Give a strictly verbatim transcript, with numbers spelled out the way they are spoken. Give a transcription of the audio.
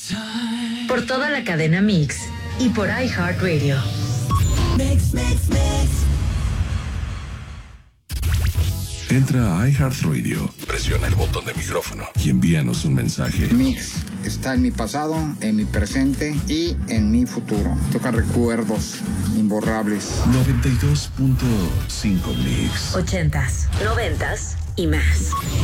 Por toda la cadena Mix y por iHeartRadio. Mix, mix, mix. Entra a iHeartRadio, presiona el botón de micrófono y envíanos un mensaje. Mix está en mi pasado, en mi presente y en mi futuro. Toca recuerdos imborrables. noventa y dos punto cinco Mix. Ochentas, noventas y más.